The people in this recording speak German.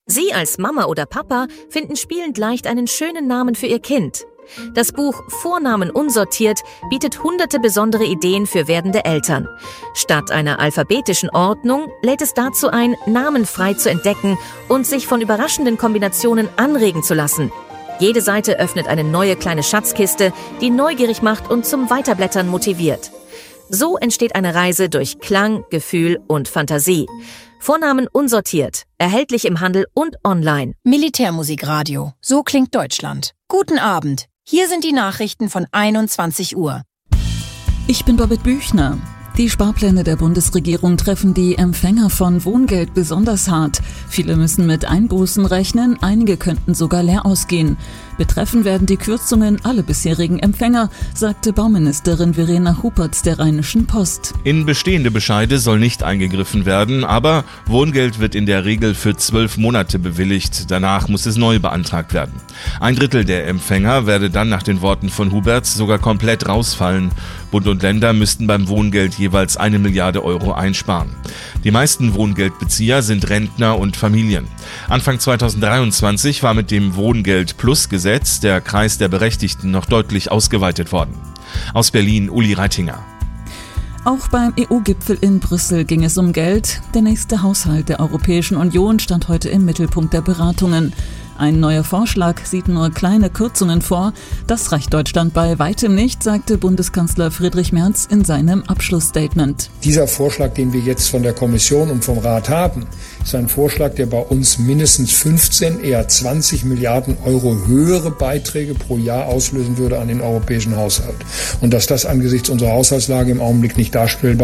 Sie als Mama oder Papa finden spielend leicht einen schönen Namen für Ihr Kind. Das Buch Vornamen unsortiert bietet hunderte besondere Ideen für werdende Eltern. Statt einer alphabetischen Ordnung lädt es dazu ein, Namen frei zu entdecken und sich von überraschenden Kombinationen anregen zu lassen. Jede Seite öffnet eine neue kleine Schatzkiste, die neugierig macht und zum Weiterblättern motiviert. So entsteht eine Reise durch Klang, Gefühl und Fantasie. Vornamen unsortiert, erhältlich im Handel und online. Militärmusikradio, so klingt Deutschland. Guten Abend, hier sind die Nachrichten von 21 Uhr. Ich bin Babette Büchner. Die Sparpläne der Bundesregierung treffen die Empfänger von Wohngeld besonders hart. Viele müssen mit Einbußen rechnen, einige könnten sogar leer ausgehen. Betreffen werden die Kürzungen alle bisherigen Empfänger, sagte Bauministerin Verena Hupert der Rheinischen Post. In bestehende Bescheide soll nicht eingegriffen werden, aber Wohngeld wird in der Regel für 12 Monate bewilligt. Danach muss es neu beantragt werden. 1/3 der Empfänger werde dann nach den Worten von Hupert sogar komplett rausfallen. Bund und Länder müssten beim Wohngeld jeweils 1 Milliarde Euro einsparen. Die meisten Wohngeldbezieher sind Rentner und Familien. Anfang 2023 war mit dem Wohngeld-Plus-Gesetz der Kreis der Berechtigten noch deutlich ausgeweitet worden. Aus Berlin, Uli Reitinger. Auch beim EU-Gipfel in Brüssel ging es um Geld. Der nächste Haushalt der Europäischen Union stand heute im Mittelpunkt der Beratungen. Ein neuer Vorschlag sieht nur kleine Kürzungen vor. Das reicht Deutschland bei weitem nicht, sagte Bundeskanzler Friedrich Merz in seinem Abschlussstatement. Dieser Vorschlag, den wir jetzt von der Kommission und vom Rat haben, ist ein Vorschlag, der bei uns mindestens 15, eher 20 Milliarden Euro höhere Beiträge pro Jahr auslösen würde an den europäischen Haushalt. Und dass das angesichts unserer Haushaltslage im Augenblick nicht darstellbar